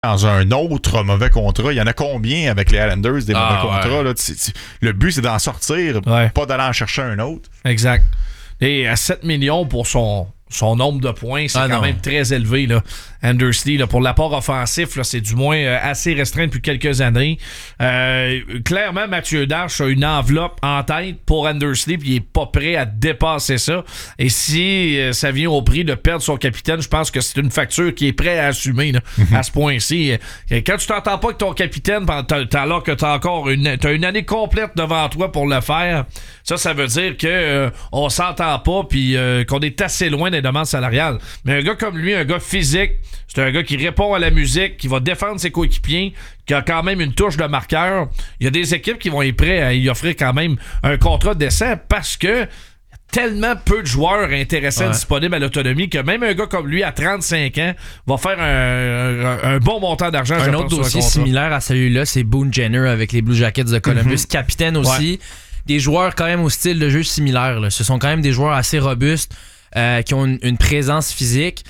dans un autre mauvais contrat. Il y en a combien avec les Islanders des mauvais contrats? Là? Le but, c'est d'en sortir, pas d'aller en chercher un autre. Exact. Et à 7 millions pour son nombre de points, c'est quand même très élevé. Là. Anders Lee, là, pour l'apport offensif, là, c'est du moins assez restreint depuis quelques années. Clairement, Mathieu Darche a une enveloppe en tête pour Anders Lee, puis il est pas prêt à dépasser ça. Et si ça vient au prix de perdre son capitaine, je pense que c'est une facture qui est prêt à assumer là, à ce point-ci. Quand tu t'entends pas avec ton capitaine, alors que t'as une année complète devant toi pour le faire, ça veut dire que on s'entend pas, puis qu'on est assez loin des demandes salariales. Mais un gars comme lui, un gars physique, c'est un gars qui répond à la musique, qui va défendre ses coéquipiers, qui a quand même une touche de marqueur. Il y a des équipes qui vont être prêtes à y offrir quand même un contrat décent parce que tellement peu de joueurs intéressants disponibles à l'autonomie que même un gars comme lui à 35 ans va faire un bon montant d'argent. Un autre dossier similaire à celui-là, c'est Boone Jenner avec les Blue Jackets de Columbus, capitaine aussi. Des joueurs quand même au style de jeu similaire. Là. Ce sont quand même des joueurs assez robustes qui ont une présence physique.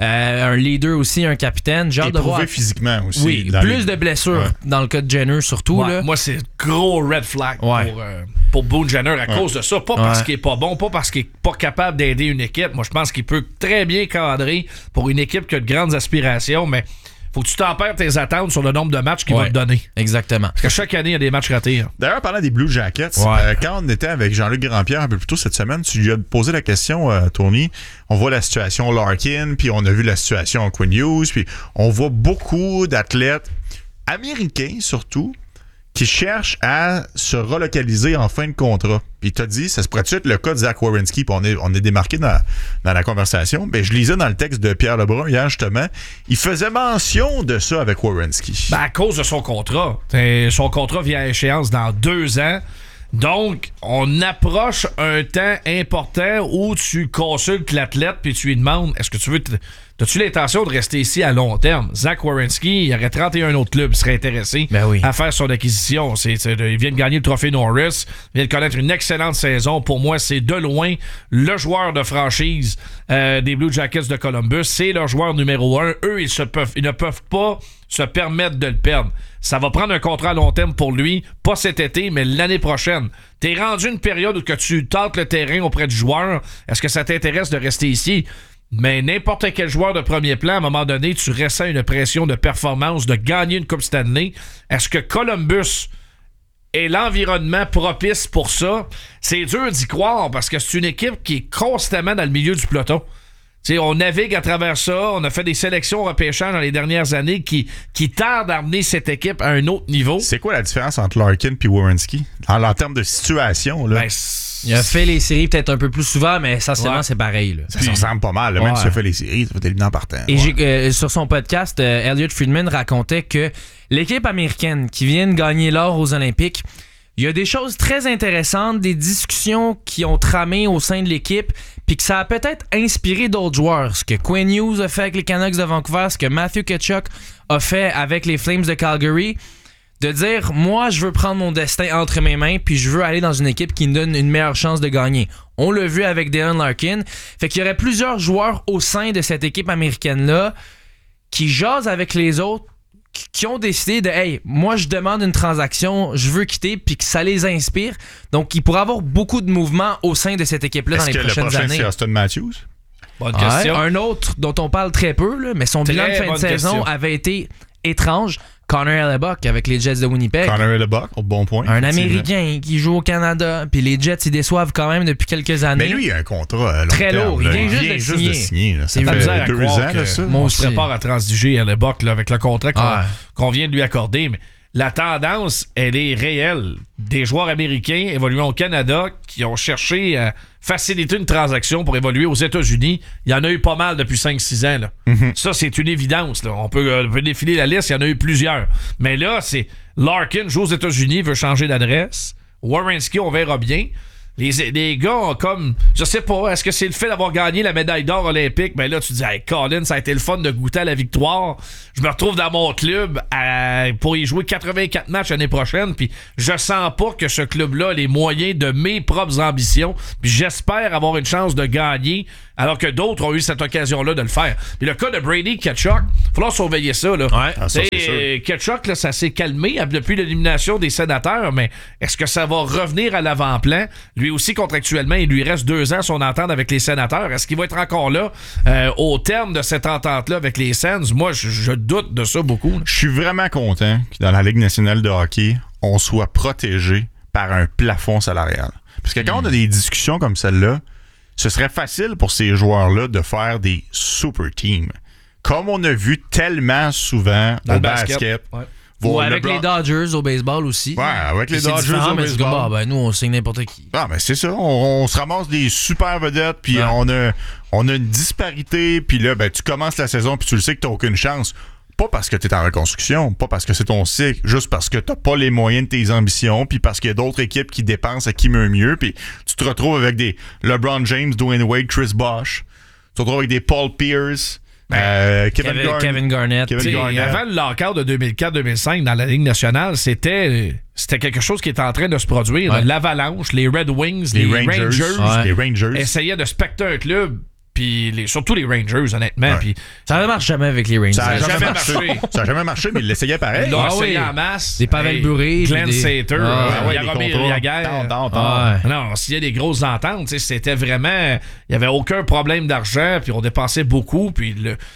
Un leader aussi, un capitaine. J'ai hâte de voir. Physiquement aussi. Oui, plus de blessures dans le cas de Jenner surtout. Là. Moi, c'est gros red flag pour Boone Jenner à cause de ça. Pas parce qu'il est pas bon, pas parce qu'il est pas capable d'aider une équipe. Moi, je pense qu'il peut très bien cadrer pour une équipe qui a de grandes aspirations, mais faut que tu tempères tes attentes sur le nombre de matchs qu'il va te donner. Exactement. Parce que chaque année, il y a des matchs ratés. Hein. D'ailleurs, parlant des Blue Jackets, quand on était avec Jean-Luc Grandpierre un peu plus tôt cette semaine, tu lui as posé la question, Tony. On voit la situation Larkin, puis on a vu la situation Quinn Hughes, puis on voit beaucoup d'athlètes américains, surtout, qui cherchent à se relocaliser en fin de contrat. Puis t'as dit, ça se pourrait être le cas de Zach Werenski, puis on est démarqué dans la conversation. Ben, je lisais dans le texte de Pierre Lebrun hier, justement, il faisait mention de ça avec Werenski. Ben, à cause de son contrat. Son contrat vient à échéance dans 2 ans. Donc, on approche un temps important où tu consultes l'athlète puis tu lui demandes, est-ce que tu veux... As-tu l'intention de rester ici à long terme? Zach Werenski, il y aurait 31 autres clubs qui seraient intéressés à faire son acquisition. Il vient de gagner le trophée Norris, il vient de connaître une excellente saison. Pour moi, c'est de loin le joueur de franchise des Blue Jackets de Columbus. C'est leur joueur numéro 1. Eux, ils ne peuvent pas se permettre de le perdre. Ça va prendre un contrat à long terme pour lui, pas cet été, mais l'année prochaine. T'es rendu une période où que tu tentes le terrain auprès du joueur. Est-ce que ça t'intéresse de rester ici? Mais n'importe quel joueur de premier plan, à un moment donné, tu ressens une pression de performance, de gagner une Coupe Stanley. Est-ce que Columbus est l'environnement propice pour ça? C'est dur d'y croire parce que c'est une équipe qui est constamment dans le milieu du peloton. T'sais, on navigue à travers ça, on a fait des sélections repêchage dans les dernières années qui tardent à amener cette équipe à un autre niveau. C'est quoi la différence entre Larkin et Werenski en termes de situation? Là? Il a fait les séries peut-être un peu plus souvent, mais essentiellement, c'est pareil. Là. Ça ressemble pas mal. Là. Même s'il a fait les séries, ça va être évident partant. Et sur son podcast, Elliot Friedman racontait que l'équipe américaine qui vient de gagner l'or aux Olympiques, il y a des choses très intéressantes, des discussions qui ont tramé au sein de l'équipe, puis que ça a peut-être inspiré d'autres joueurs. Ce que Quinn Hughes a fait avec les Canucks de Vancouver, ce que Matthew Tkachuk a fait avec les Flames de Calgary, de dire, moi, je veux prendre mon destin entre mes mains, puis je veux aller dans une équipe qui me donne une meilleure chance de gagner. On l'a vu avec Dylan Larkin. Fait qu'il y aurait plusieurs joueurs au sein de cette équipe américaine-là qui jasent avec les autres, qui ont décidé de hey, moi je demande une transaction, je veux quitter, puis que ça les inspire. Donc il pourrait y avoir beaucoup de mouvements au sein de cette équipe-là dans les prochaines années. Est-ce que le prochain, c'est Austin Matthews? Bonne question. Un autre dont on parle très peu, là, mais son bilan de fin de saison avait été étrange. Connor Hellebuck avec les Jets de Winnipeg. Connor Hellebuck, au bon point. Un Américain qui joue au Canada. Puis les Jets, ils déçoivent quand même depuis quelques années. Mais lui, il a un contrat très lourd. Il vient juste de signer. C'est fait 2 ans que ça. On se prépare à transiger Hellebuck avec le contrat qu'on vient de lui accorder. Mais la tendance, elle est réelle. Des joueurs américains évoluant au Canada qui ont cherché à faciliter une transaction pour évoluer aux États-Unis. Il y en a eu pas mal depuis 5-6 ans. Là. Ça, c'est une évidence. Là. On peut défiler la liste, il y en a eu plusieurs. Mais là, c'est Larkin joue aux États-Unis, veut changer d'adresse. Werenski, on verra bien. Les gars ont comme, je sais pas, est-ce que c'est le fait d'avoir gagné la médaille d'or olympique? Ben là, tu dis, hey, Colin, ça a été le fun de goûter à la victoire. Je me retrouve dans mon club pour y jouer 84 matchs l'année prochaine, puis je sens pas que ce club-là a les moyens de mes propres ambitions, puis j'espère avoir une chance de gagner alors que d'autres ont eu cette occasion-là de le faire. Puis le cas de Brady Tkachuk, il va falloir surveiller ça. Là. Ouais, ça, c'est sûr. Tkachuk, là, ça s'est calmé depuis l'élimination des Sénateurs, mais est-ce que ça va revenir à l'avant-plan? Lui aussi, contractuellement, il lui reste 2 ans son entente avec les Sénateurs. Est-ce qu'il va être encore là au terme de cette entente-là avec les Sens? Moi, je doute de ça beaucoup. Je suis vraiment content que dans la Ligue nationale de hockey, on soit protégé par un plafond salarial. Parce que quand on a des discussions comme celle-là, ce serait facile pour ces joueurs-là de faire des super teams. Comme on a vu tellement souvent dans au le basket. Ouais. Ou avec les Dodgers au baseball aussi. Ouais, avec les Dodgers au baseball. Nous, on signe n'importe qui. Ah, mais c'est ça. On se ramasse des super vedettes, puis on a une disparité, puis là, tu commences la saison, puis tu le sais que tu n'as aucune chance. Pas parce que tu es en reconstruction, pas parce que c'est ton cycle, juste parce que tu n'as pas les moyens de tes ambitions, puis parce qu'il y a d'autres équipes qui dépensent à qui mieux, puis tu te retrouves avec des LeBron James, Dwayne Wade, Chris Bosh. Tu te retrouves avec des Paul Pierce. Kevin Garnett. Avant le lockout de 2004-2005 dans la Ligue nationale, c'était quelque chose qui était en train de se produire. Ouais. L'Avalanche, les Red Wings, les Rangers. Les Rangers essayaient de specter un club. Puis surtout les Rangers, honnêtement. Puis ça ne marche jamais avec les Rangers. Ça n'a jamais marché. Ça n'a jamais marché, mais ils l'essayaient pareil. Ils l'ont essayé en masse. Des Pavel Buré. Glenn Sater. Jaromir Jagr. Non, s'il y a des grosses ententes, c'était vraiment... Il n'y avait aucun problème d'argent, puis on dépensait beaucoup, puis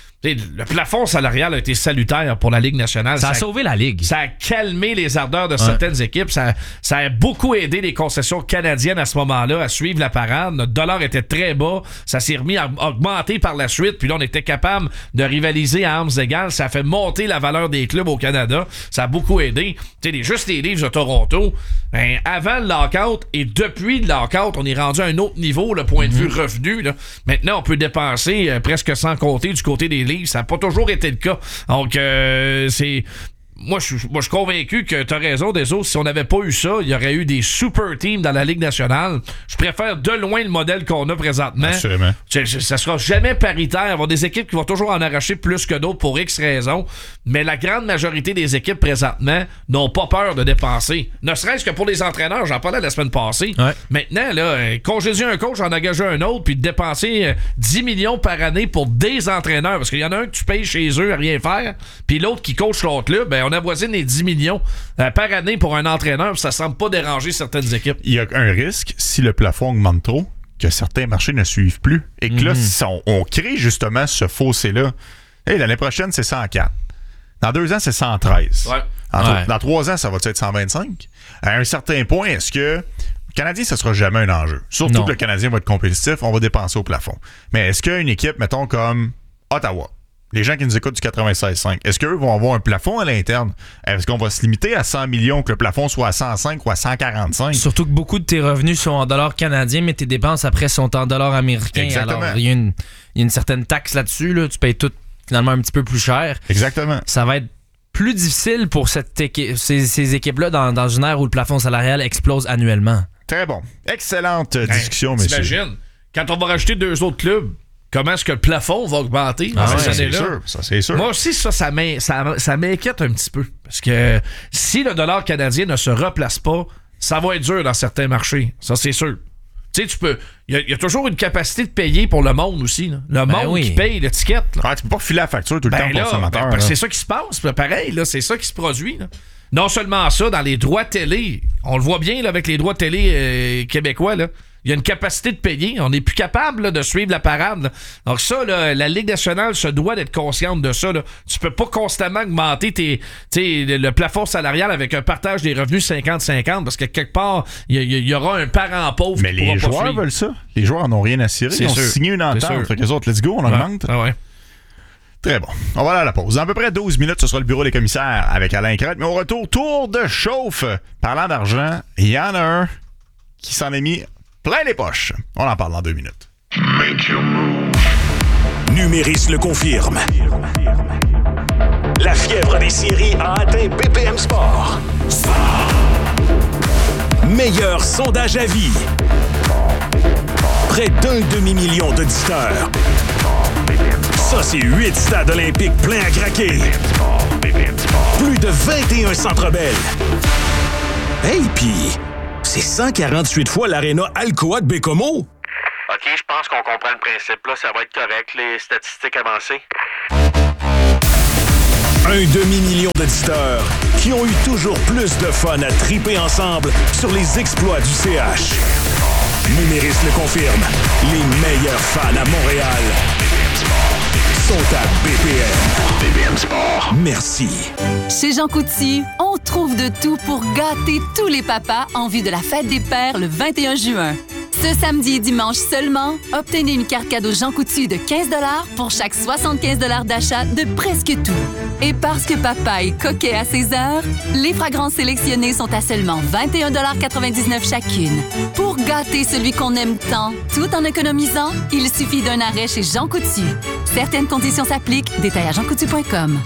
le plafond salarial a été salutaire pour la Ligue nationale. Ça a sauvé la Ligue. Ça a calmé les ardeurs de certaines équipes. Ça a beaucoup aidé les concessions canadiennes à ce moment-là à suivre la parade. Notre dollar était très bas. Ça s'est remis à augmenter par la suite. Puis là, on était capable de rivaliser à armes égales. Ça a fait monter la valeur des clubs au Canada. Ça a beaucoup aidé. Juste les Leafs de Toronto, avant le lockout et depuis le lockout, on est rendu à un autre niveau, le point de vue revenu. Là. Maintenant, on peut dépenser presque sans compter du côté des Leafs. Ça n'a pas toujours été le cas. Donc, c'est... Moi, je suis convaincu que tu as raison, Deso. Si on n'avait pas eu ça, il y aurait eu des super teams dans la Ligue nationale. Je préfère de loin le modèle qu'on a présentement. Absolument. Ça sera jamais paritaire. Il va y avoir des équipes qui vont toujours en arracher plus que d'autres pour X raisons. Mais la grande majorité des équipes présentement n'ont pas peur de dépenser. Ne serait-ce que pour les entraîneurs. J'en parlais la semaine passée. Ouais. Maintenant, là, congédier un coach, en engager un autre, puis de dépenser 10 millions par année pour des entraîneurs. Parce qu'il y en a un que tu payes chez eux à rien faire, puis l'autre qui coach l'autre club, on avoisine les 10 millions par année pour un entraîneur, ça semble pas déranger certaines équipes. Il y a un risque, si le plafond augmente trop, que certains marchés ne suivent plus. Et que là, on crée justement ce fossé-là. Hey, l'année prochaine, c'est 104. Dans 2 ans, c'est 113. Ouais. Dans 3 ans, ça va être 125. À un certain point, est-ce que... Le Canadien, ça sera jamais un enjeu. Surtout que le Canadien va être compétitif, on va dépenser au plafond. Mais est-ce qu'une équipe, mettons, comme Ottawa, les gens qui nous écoutent du 96.5, est-ce qu'eux vont avoir un plafond à l'interne? Est-ce qu'on va se limiter à 100 millions, que le plafond soit à 105 ou à 145? Surtout que beaucoup de tes revenus sont en dollars canadiens, mais tes dépenses après sont en dollars américains. Exactement. Alors, il y a une certaine taxe là-dessus. Là. Tu payes tout finalement un petit peu plus cher. Exactement. Ça va être plus difficile pour ces équipes-là dans une ère où le plafond salarial explose annuellement. Très bon. Excellente discussion, messieurs. T'imagines, quand on va rajouter 2 autres clubs, comment est-ce que le plafond va augmenter cette année-là? C'est sûr. Moi aussi, ça m'inquiète un petit peu. Parce que si le dollar canadien ne se replace pas, ça va être dur dans certains marchés. Ça, c'est sûr. Tu sais, il y a toujours une capacité de payer pour le monde aussi. Là. Le monde qui paye l'étiquette. Tu peux pas filer la facture tout le temps pour le consommateur. C'est ça qui se passe. Pareil, là, c'est ça qui se produit. Là. Non seulement ça, dans les droits télé, on le voit bien là, avec les droits télé québécois, là. Il y a une capacité de payer. On n'est plus capable là, de suivre la parade. Là. Donc ça, là, la Ligue nationale se doit d'être consciente de ça. Là. Tu peux pas constamment augmenter le plafond salarial avec un partage des revenus 50-50 parce que quelque part, il y aura un parent pauvre. Mais les joueurs veulent ça. Les joueurs n'ont rien à cirer. Ils ont signé une entente. Fait que les autres, let's go, on augmente. Très bon. On va aller à la pause. Dans à peu près 12 minutes, ce sera le bureau des commissaires avec Alain Crête. Mais au retour, tour de chauffe. Parlant d'argent, il y en a un qui s'en est mis plein les poches. On en parle dans 2 minutes. Numéris le confirme. La fièvre des séries a atteint BPM Sport. Meilleur sondage à vie. Près d'1 demi-million d'auditeurs. Ça, c'est 8 stades olympiques pleins à craquer. Plus de 21 Centre Bell. Hey, pis... c'est 148 fois l'aréna Alcoa de Bécomo. OK, je pense qu'on comprend le principe. Là, ça va être correct, les statistiques avancées. Un demi-million d'auditeurs qui ont eu toujours plus de fun à triper ensemble sur les exploits du CH. Numéris le confirme, les meilleurs fans à Montréal sont à BPM. BPM Sport. Merci. Chez Jean Coutu, on trouve de tout pour gâter tous les papas en vue de la fête des pères le 21 juin. Ce samedi et dimanche seulement, obtenez une carte cadeau Jean Coutu de 15 $ pour chaque 75 $ d'achat de presque tout. Et parce que papa est coquet à ses heures, les fragrances sélectionnées sont à seulement 21,99 $ chacune. Pour gâter celui qu'on aime tant, tout en économisant, il suffit d'un arrêt chez Jean Coutu. Certaines conditions s'appliquent. Détail à jeancoutu.com.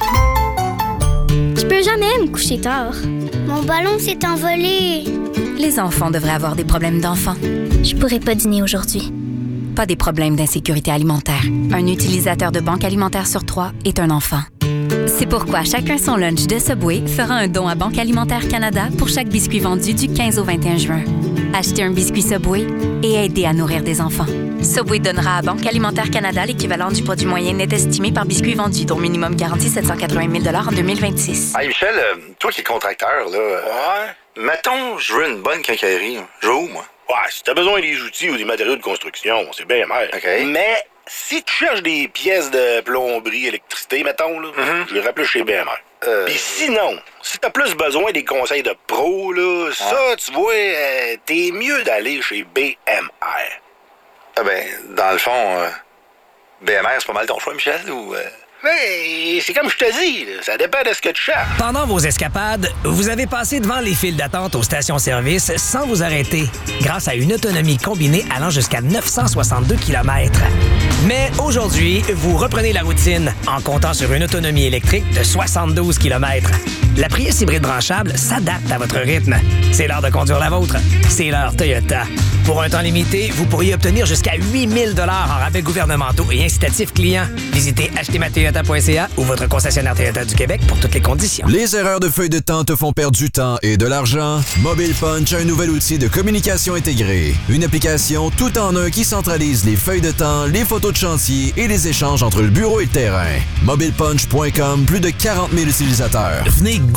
Je peux jamais me coucher tard. Mon ballon s'est envolé. Les enfants devraient avoir des problèmes d'enfants. Je pourrais pas dîner aujourd'hui. Pas des problèmes d'insécurité alimentaire. Un utilisateur de banque alimentaire sur 3 est un enfant. C'est pourquoi Chacun son lunch de Subway fera un don à Banque Alimentaire Canada pour chaque biscuit vendu du 15 au 21 juin. Achetez un biscuit Subway et aidez à nourrir des enfants. Subway donnera à Banque Alimentaire Canada l'équivalent du produit moyen net estimé par biscuit vendu, dont minimum garanti 780 000 $ en 2026. Hey Michel, toi qui es contracteur, là, ouais. Mettons, je veux une bonne quincaillerie. Je vais où, moi? Ouais, si t'as besoin des outils ou des matériaux de construction, c'est bien mer. OK. Mais si tu cherches des pièces de plomberie, électricité, mettons, là, je les rappelle chez BMR. Puis sinon, si t'as plus besoin des conseils de pro, là, ça, tu vois, t'es mieux d'aller chez BMR. Ah ben, dans le fond, BMR, c'est pas mal ton choix, Michel, ou... Mais c'est comme je te dis, là, ça dépend de ce que tu cherches. Pendant vos escapades, vous avez passé devant les files d'attente aux stations-service sans vous arrêter, grâce à une autonomie combinée allant jusqu'à 962 km. Mais aujourd'hui, vous reprenez la routine en comptant sur une autonomie électrique de 72 km. La Prius hybride branchable s'adapte à votre rythme. C'est l'heure de conduire la vôtre. C'est l'heure Toyota. Pour un temps limité, vous pourriez obtenir jusqu'à 8 000 $ en rabais gouvernementaux et incitatifs clients. Visitez achetezmatoyota.ca ou votre concessionnaire Toyota du Québec pour toutes les conditions. Les erreurs de feuille de temps te font perdre du temps et de l'argent? Mobile Punch a un nouvel outil de communication intégrée. Une application tout en un qui centralise les feuilles de temps, les photos de chantier et les échanges entre le bureau et le terrain. MobilePunch.com, plus de 40 000 utilisateurs. Venez